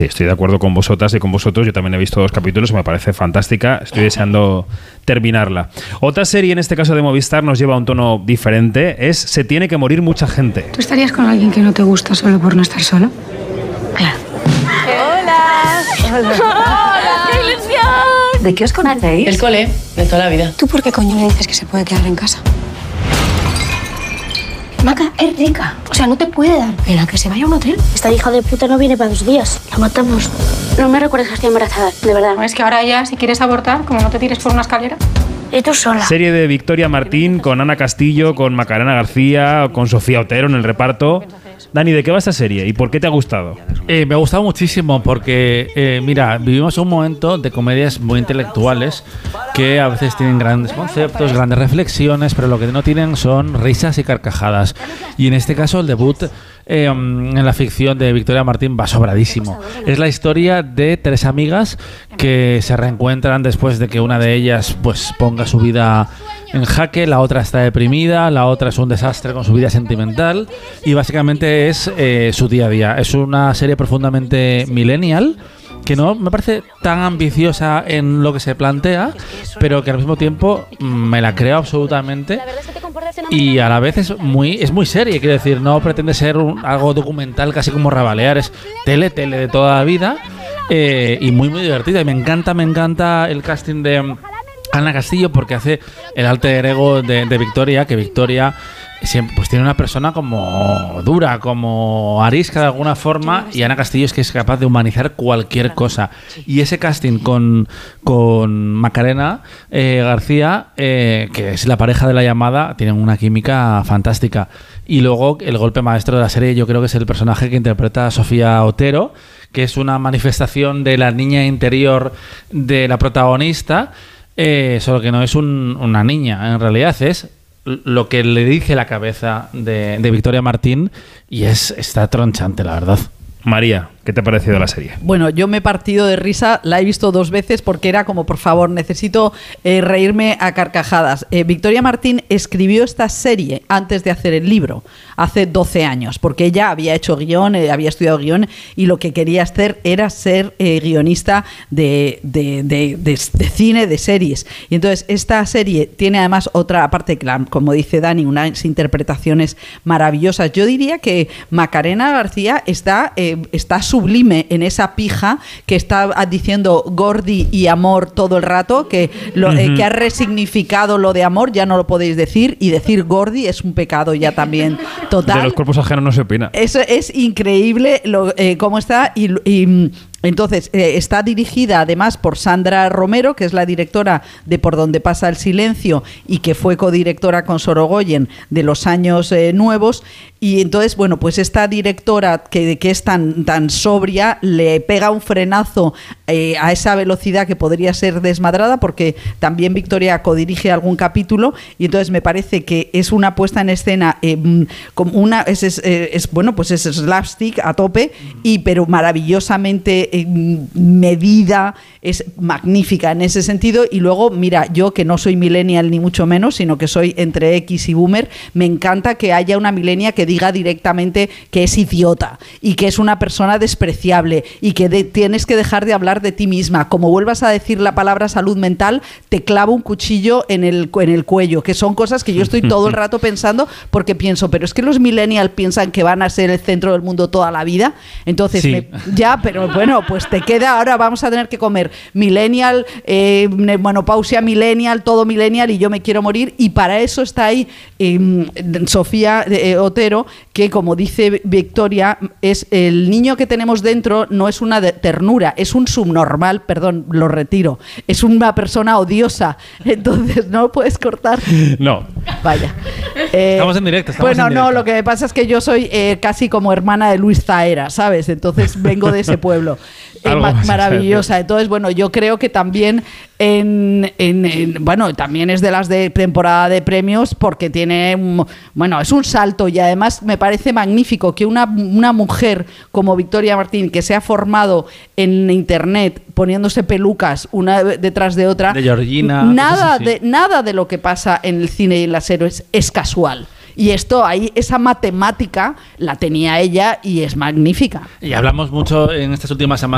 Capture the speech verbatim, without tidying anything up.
Estoy de acuerdo con vosotras y con vosotros. Yo también he visto dos capítulos, me parece fantástica. Estoy deseando terminarla. Otra serie, en este caso de Movistar, nos lleva a un tono diferente. Es Se tiene que morir mucha gente. ¿Tú estarías con alguien que no te gusta solo por no estar solo? Claro. ¡Hola! ¡Hola! ¡Hola! ¡Qué ilusión! ¿De qué os conocéis? El cole, de toda la vida. ¿Tú por qué coño le dices que se puede quedar en casa? Maca es rica. O sea, no te puede dar pena que se vaya a un hotel. Esta hija de puta no viene para dos días. La matamos. No me recuerdes que estoy embarazada, de verdad. No, es que ahora ya, si quieres abortar, como no te tires por una escalera. Y tú sola. Serie de Victoria Martín con Ana Castillo, con Macarena García, con Sofía Otero en el reparto. Dani, ¿de qué va esta serie y por qué te ha gustado? Eh, me ha gustado muchísimo porque, eh, mira, vivimos un momento de comedias muy intelectuales que a veces tienen grandes conceptos, grandes reflexiones, pero lo que no tienen son risas y carcajadas. Y en este caso el debut eh, en la ficción de Victoria Martín va sobradísimo. Es la historia de tres amigas que se reencuentran después de que una de ellas pues ponga su vida en jaque, la otra está deprimida, la otra es un desastre con su vida sentimental y básicamente es eh, su día a día. Es una serie profundamente millennial que no me parece tan ambiciosa en lo que se plantea, pero que al mismo tiempo me la creo absolutamente y a la vez es muy es muy seria, quiero decir, no pretende ser un, algo documental casi como Rabalear, es tele, tele de toda la vida eh, y muy muy divertida y me encanta, me encanta el casting de Ana Castillo porque hace el alter ego de, de Victoria, que Victoria siempre, pues tiene una persona como dura, como arisca de alguna forma, y Ana Castillo es que es capaz de humanizar cualquier cosa. Y ese casting con, con Macarena eh, García, eh, que es la pareja de La Llamada, tienen una química fantástica. Y luego el golpe maestro de la serie yo creo que es el personaje que interpreta a Sofía Otero, que es una manifestación de la niña interior de la protagonista, eh, solo que no es un, una niña, en realidad es lo que le dice la cabeza de, de Victoria Martín y es está tronchante, la verdad. María, ¿qué te ha parecido la serie? Bueno, yo me he partido de risa, la he visto dos veces porque era como, por favor, necesito eh, reírme a carcajadas. Eh, Victoria Martín escribió esta serie antes de hacer el libro, hace doce años, porque ella había hecho guión, eh, había estudiado guión y lo que quería hacer era ser eh, guionista de, de, de, de, de cine, de series. Y entonces esta serie tiene además otra, aparte, como dice Dani, unas interpretaciones maravillosas. Yo diría que Macarena García está... Eh, está sublime en esa pija que está diciendo Gordi y amor todo el rato, que, lo, uh-huh. eh, que ha resignificado lo de amor, ya no lo podéis decir, y decir Gordi es un pecado ya también total. De los cuerpos ajenos no se opina. Eso es increíble lo, eh, cómo está y... y entonces, eh, está dirigida además por Sandra Romero, que es la directora de Por donde pasa el silencio y que fue codirectora con Sorogoyen de Los años eh, nuevos. Y entonces, bueno, pues esta directora que, que es tan, tan sobria le pega un frenazo eh, a esa velocidad que podría ser desmadrada, porque también Victoria codirige algún capítulo y entonces me parece que es una puesta en escena eh, como una es, es, es bueno pues es slapstick a tope y pero maravillosamente medida, es magnífica en ese sentido. Y luego, mira, yo que no soy millennial ni mucho menos, sino que soy entre X y boomer, me encanta que haya una millennial que diga directamente que es idiota y que es una persona despreciable y que de, tienes que dejar de hablar de ti misma. Como vuelvas a decir la palabra salud mental, te clavo un cuchillo en el, en el cuello, que son cosas que yo estoy todo el rato pensando, porque pienso, pero es que los millennials piensan que van a ser el centro del mundo toda la vida. Entonces, sí. me, ya, pero bueno, pues te queda, ahora vamos a tener que comer millennial, eh, menopausia millennial, todo millennial y yo me quiero morir. Y para eso está ahí eh, Sofía eh, Otero, que como dice Victoria, es el niño que tenemos dentro, no es una de ternura, es un subnormal, perdón, lo retiro, es una persona odiosa. Entonces, ¿no puedes cortar? No. Vaya. Eh, estamos en directo. Estamos bueno, en no, directo. lo que pasa es que yo soy eh, casi como hermana de Luis Zaera, ¿sabes? Entonces vengo de ese pueblo. Eh, ma- maravillosa. Entonces, bueno, yo creo que también en, en, en bueno, también es de las de temporada de premios porque tiene, bueno, es un salto y además me parece magnífico que una, una mujer como Victoria Martín, que se ha formado en internet poniéndose pelucas una detrás de otra, de Georgina, nada así. de nada de lo que pasa en el cine y en las series es casual. Y esto ahí, esa matemática la tenía ella y es magnífica. Y hablamos mucho en estas últimas semanas